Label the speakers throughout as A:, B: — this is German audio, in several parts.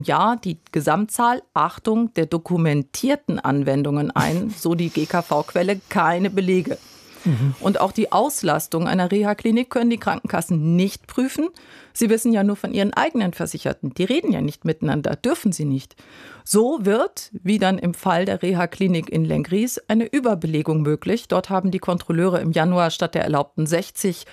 A: Ja, die Gesamtzahl, Achtung, der dokumentierten Anwendungen ein, so die GKV-Quelle, keine Belege. Und auch die Auslastung einer Reha-Klinik können die Krankenkassen nicht prüfen. Sie wissen ja nur von ihren eigenen Versicherten. Die reden ja nicht miteinander, dürfen sie nicht. So wird, wie dann im Fall der Reha-Klinik in Lenggries, eine Überbelegung möglich. Dort haben die Kontrolleure im Januar statt der erlaubten 60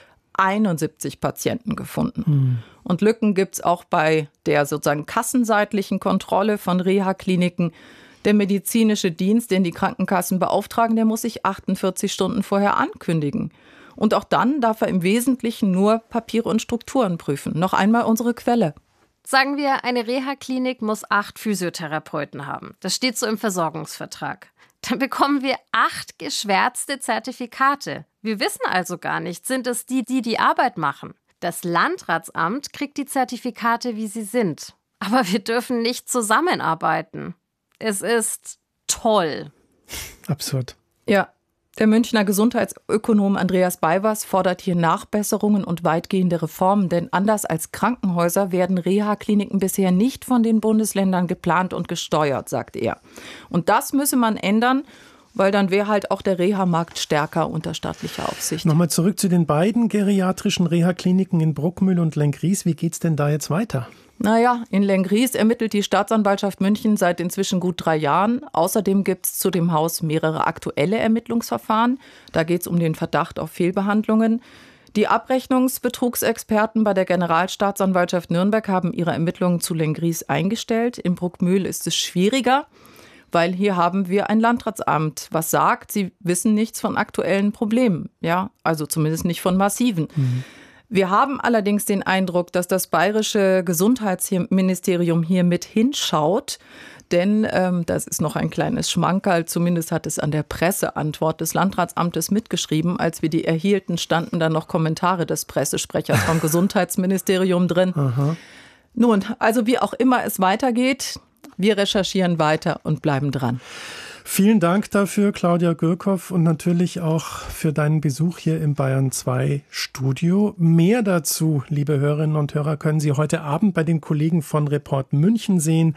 A: 71 Patienten gefunden. Und Lücken gibt es auch bei der sozusagen kassenseitlichen Kontrolle von Reha-Kliniken. Der medizinische Dienst, den die Krankenkassen beauftragen, der muss sich 48 Stunden vorher ankündigen. Und auch dann darf er im Wesentlichen nur Papiere und Strukturen prüfen. Noch einmal unsere Quelle.
B: Sagen wir, eine Reha-Klinik muss 8 Physiotherapeuten haben. Das steht so im Versorgungsvertrag. Dann bekommen wir 8 geschwärzte Zertifikate. Wir wissen also gar nicht, sind es die Arbeit machen. Das Landratsamt kriegt die Zertifikate, wie sie sind. Aber wir dürfen nicht zusammenarbeiten. Es ist toll.
C: Absurd.
A: Ja, der Münchner Gesundheitsökonom Andreas Beiwers fordert hier Nachbesserungen und weitgehende Reformen. Denn anders als Krankenhäuser werden Reha-Kliniken bisher nicht von den Bundesländern geplant und gesteuert, sagt er. Und das müsse man ändern, weil dann wäre halt auch der Reha-Markt stärker unter staatlicher Aufsicht.
C: Nochmal zurück zu den beiden geriatrischen Reha-Kliniken in Bruckmühl und Lenggries. Wie geht's denn da jetzt weiter?
A: Naja, in Lenggries ermittelt die Staatsanwaltschaft München seit inzwischen gut 3 Jahren. Außerdem gibt es zu dem Haus mehrere aktuelle Ermittlungsverfahren. Da geht es um den Verdacht auf Fehlbehandlungen. Die Abrechnungsbetrugsexperten bei der Generalstaatsanwaltschaft Nürnberg haben ihre Ermittlungen zu Lenggries eingestellt. In Bruckmühl ist es schwieriger, weil hier haben wir ein Landratsamt, was sagt, sie wissen nichts von aktuellen Problemen. Ja, also zumindest nicht von massiven. Wir haben allerdings den Eindruck, dass das bayerische Gesundheitsministerium hier mit hinschaut. Denn das ist noch ein kleines Schmankerl, zumindest hat es an der Presseantwort des Landratsamtes mitgeschrieben. Als wir die erhielten, standen da noch Kommentare des Pressesprechers vom Gesundheitsministerium drin. Aha. Nun, also wie auch immer es weitergeht, wir recherchieren weiter und bleiben dran.
C: Vielen Dank dafür, Claudia Gürkow, und natürlich auch für deinen Besuch hier im Bayern 2 Studio. Mehr dazu, liebe Hörerinnen und Hörer, können Sie heute Abend bei den Kollegen von Report München sehen,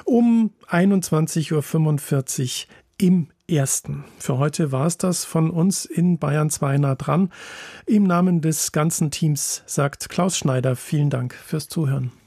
C: um 21.45 Uhr im Ersten. Für heute war es das von uns in Bayern 2 nah dran. Im Namen des ganzen Teams sagt Klaus Schneider vielen Dank fürs Zuhören.